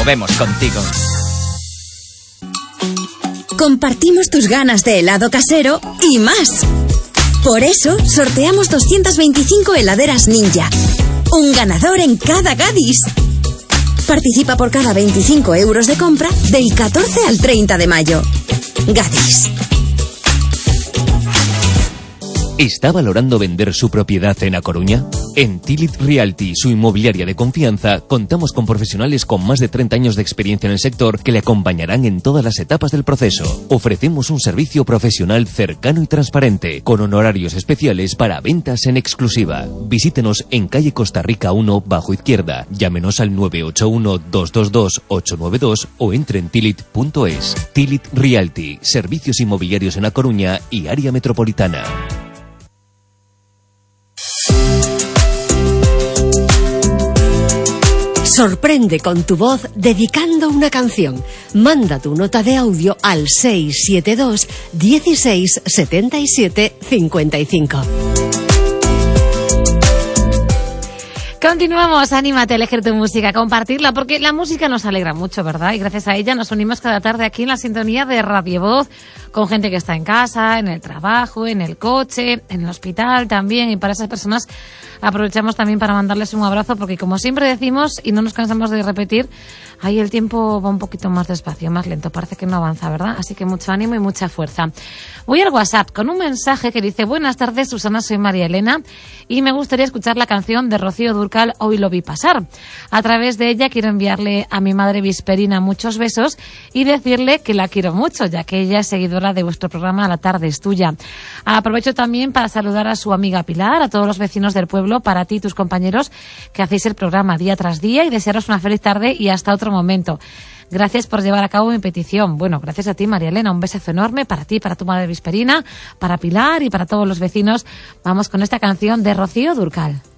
acabemos contigo. Compartimos tus ganas de helado casero y más. Por eso, sorteamos 225 heladeras Ninja. Un ganador en cada Gadis. Participa por cada 25 euros de compra del 14 al 30 de mayo. Gadis. ¿Está valorando vender su propiedad en A Coruña? En Tilit Realty, su inmobiliaria de confianza, contamos con profesionales con más de 30 años de experiencia en el sector que le acompañarán en todas las etapas del proceso. Ofrecemos un servicio profesional cercano y transparente, con honorarios especiales para ventas en exclusiva. Visítenos en calle Costa Rica 1, bajo izquierda. Llámenos al 981-222-892 o entre en tilit.es. Tilit Realty, servicios inmobiliarios en A Coruña y área metropolitana. Sorprende con tu voz dedicando una canción. Manda tu nota de audio al 672 16 77 55. Continuamos, anímate a elegir tu música, compartirla, porque la música nos alegra mucho, ¿verdad? Y gracias a ella nos unimos cada tarde aquí en la sintonía de Radio Voz, con gente que está en casa, en el trabajo, en el coche, en el hospital también, y para esas personas aprovechamos también para mandarles un abrazo, porque como siempre decimos, y no nos cansamos de repetir, ahí el tiempo va un poquito más despacio, más lento, parece que no avanza, ¿verdad? Así que mucho ánimo y mucha fuerza. Voy al WhatsApp con un mensaje que dice: buenas tardes, Susana, soy María Elena, y me gustaría escuchar la canción de Rocío Dúrcal, Hoy lo vi pasar. A través de ella quiero enviarle a mi madre Visperina muchos besos y decirle que la quiero mucho, ya que ella es seguidora de vuestro programa La tarde es tuya. Aprovecho también para saludar a su amiga Pilar, a todos los vecinos del pueblo, para ti y tus compañeros que hacéis el programa día tras día, y desearos una feliz tarde y hasta otro momento. Gracias por llevar a cabo mi petición. Bueno, gracias a ti, María Elena. Un besazo enorme para ti, para tu madre Visperina, para Pilar y para todos los vecinos. Vamos con esta canción de Rocío Dúrcal.